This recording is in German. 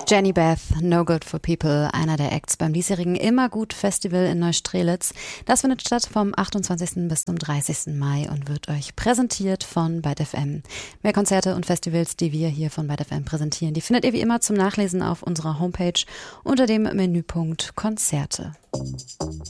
Jenny Beth, No Good for People, einer der Acts beim diesjährigen Immergut Festival in Neustrelitz. Das findet statt vom 28. bis zum 30. Mai und wird euch präsentiert von Byte FM. Mehr Konzerte und Festivals, die wir hier von Byte FM präsentieren, die findet ihr wie immer zum Nachlesen auf unserer Homepage unter dem Menüpunkt Konzerte.